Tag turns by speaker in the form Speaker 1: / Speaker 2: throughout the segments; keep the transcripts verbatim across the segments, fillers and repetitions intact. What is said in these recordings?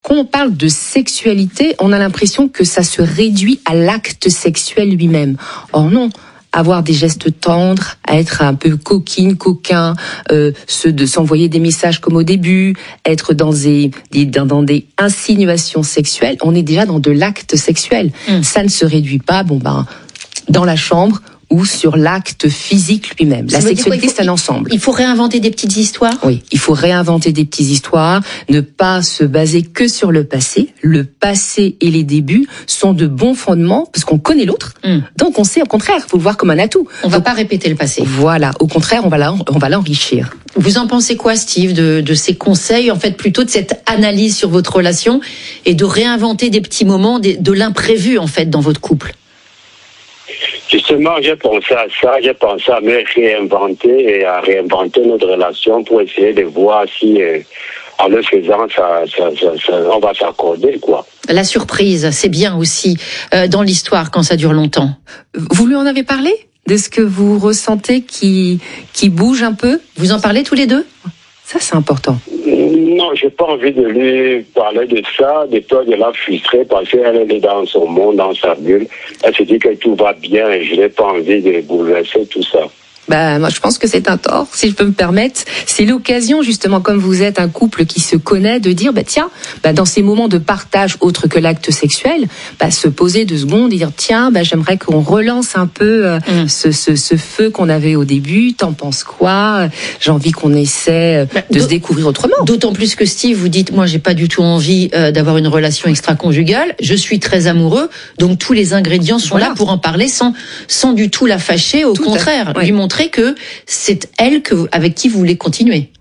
Speaker 1: quand on parle de sexualité, on a l'impression que ça se réduit à l'acte sexuel lui-même. Or non. Avoir des gestes tendres, à être un peu coquine, coquin, euh, ceux de s'envoyer des messages comme au début, être dans des, des dans, dans des insinuations sexuelles, on est déjà dans de l'acte sexuel. Mmh. Ça ne se réduit pas, bon ben, dans la chambre ou sur l'acte physique lui-même. La sexualité, c'est un ensemble.
Speaker 2: Il faut réinventer des petites histoires ?
Speaker 1: Oui, il faut réinventer des petites histoires, ne pas se baser que sur le passé. Le passé et les débuts sont de bons fondements, parce qu'on connaît l'autre, mm. donc on sait au contraire, faut le voir comme un atout.
Speaker 2: On ne va pas répéter le passé.
Speaker 1: Voilà, au contraire, on va la, on va l'enrichir.
Speaker 2: Vous en pensez quoi, Steve, de, de ces conseils, en fait, plutôt de cette analyse sur votre relation et de réinventer des petits moments, de, de l'imprévu, en fait, dans votre couple ?
Speaker 3: Justement, j'ai pensé à ça, j'ai pensé à me réinventer et à réinventer notre relation pour essayer de voir si, euh, en le faisant, ça, ça, ça, ça, on va s'accorder, quoi.
Speaker 2: La surprise, c'est bien aussi euh, dans l'histoire quand ça dure longtemps.
Speaker 1: Vous lui en avez parlé ? De ce que vous ressentez qui, qui bouge un peu ?
Speaker 2: Vous en parlez tous les deux ?
Speaker 1: Ça, c'est important.
Speaker 3: Non, j'ai pas envie de lui parler de ça, de peur de la frustrer parce qu'elle est dans son monde, dans sa bulle. Elle se dit que tout va bien et je n'ai pas envie de bouleverser tout ça.
Speaker 1: Bah, moi, je pense que c'est un tort, si je peux me permettre. C'est l'occasion, justement, comme vous êtes un couple qui se connaît, de dire, bah, tiens, bah, dans ces moments de partage autres que l'acte sexuel, bah, se poser deux secondes et dire, tiens, bah, j'aimerais qu'on relance un peu euh, mmh. ce, ce, ce feu qu'on avait au début. T'en penses quoi ? J'ai envie qu'on essaie bah, de se découvrir autrement.
Speaker 2: D'autant plus que Steve, vous dites, moi, j'ai pas du tout envie euh, d'avoir une relation extra-conjugale. Je suis très amoureux, donc tous les ingrédients sont voilà. là pour en parler sans, sans du tout la fâcher. Au tout contraire, lui montrer que c'est elle que, avec qui vous voulez continuer.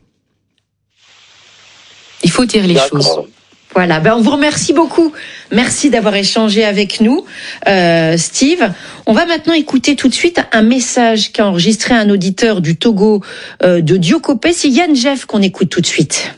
Speaker 1: Il faut dire les
Speaker 3: D'accord.
Speaker 1: choses.
Speaker 2: Voilà, ben on vous remercie beaucoup. Merci d'avoir échangé avec nous, euh, Steve. On va maintenant écouter tout de suite un message qu'a enregistré un auditeur du Togo euh, de Diokopé. C'est Yann Jeff qu'on écoute tout de suite.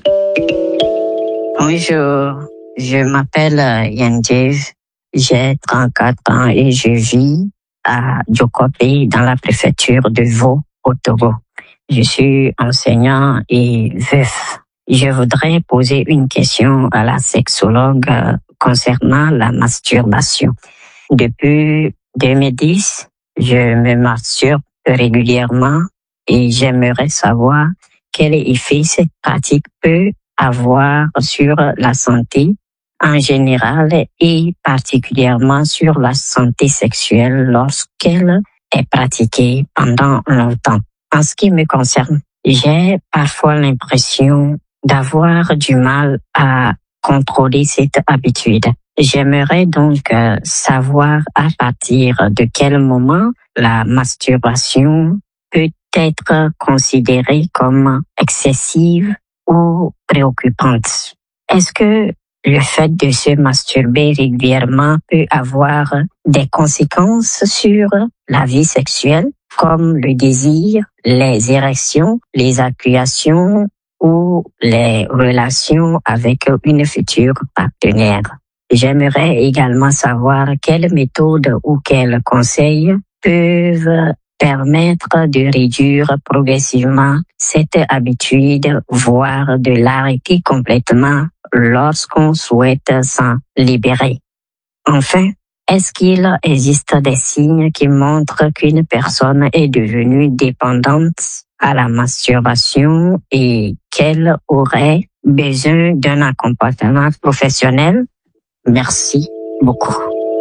Speaker 4: Bonjour, je m'appelle Yann Jeff. J'ai trente-quatre ans et je vis à Diokopé, dans la préfecture de Vaud, au Togo. Je suis enseignant et veuf. Je voudrais poser une question à la sexologue concernant la masturbation. Depuis deux mille dix, je me masturbe régulièrement et j'aimerais savoir quel effet cette pratique peut avoir sur la santé en général et particulièrement sur la santé sexuelle lorsqu'elle est pratiquée pendant longtemps. En ce qui me concerne, j'ai parfois l'impression d'avoir du mal à contrôler cette habitude. J'aimerais donc euh, savoir à partir de quel moment la masturbation peut être considérée comme excessive ou préoccupante. Est-ce que le fait de se masturber régulièrement peut avoir des conséquences sur la vie sexuelle, comme le désir, les érections, les accusations ou les relations avec une future partenaire? J'aimerais également savoir quelles méthodes ou quels conseils peuvent permettre de réduire progressivement cette habitude, voire de l'arrêter complètement lorsqu'on souhaite s'en libérer. Enfin, est-ce qu'il existe des signes qui montrent qu'une personne est devenue dépendante à la masturbation et qu'elle aurait besoin d'un accompagnement professionnel? Merci beaucoup.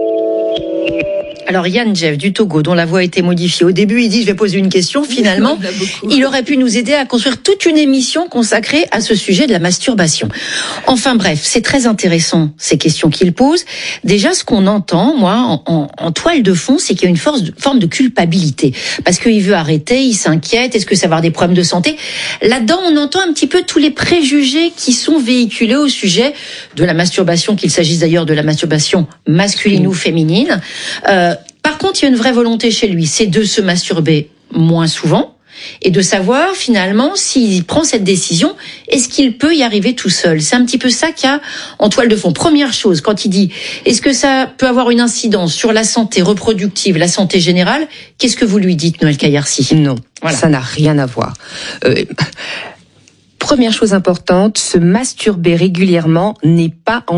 Speaker 2: Alors Yann Jeff du Togo, dont la voix a été modifiée. Au début, il dit « je vais poser une question ». Finalement, il aurait pu nous aider à construire toute une émission consacrée à ce sujet de la masturbation. Enfin bref, c'est très intéressant ces questions qu'il pose. Déjà, ce qu'on entend, moi, en, en, en toile de fond, c'est qu'il y a une force de, forme de culpabilité. Parce qu'il veut arrêter, il s'inquiète, est-ce que ça va avoir des problèmes de santé? Là-dedans, on entend un petit peu tous les préjugés qui sont véhiculés au sujet de la masturbation, qu'il s'agisse d'ailleurs de la masturbation masculine ou féminine. Euh, Par contre, il y a une vraie volonté chez lui, c'est de se masturber moins souvent et de savoir finalement s'il prend cette décision, est-ce qu'il peut y arriver tout seul? C'est un petit peu ça qu'il y a en toile de fond. Première chose, quand il dit est-ce que ça peut avoir une incidence sur la santé reproductive, la santé générale, qu'est-ce que vous lui dites, Noël Kayarsi?
Speaker 1: Non, voilà. Ça n'a rien à voir. Euh, première chose importante, se masturber régulièrement n'est pas en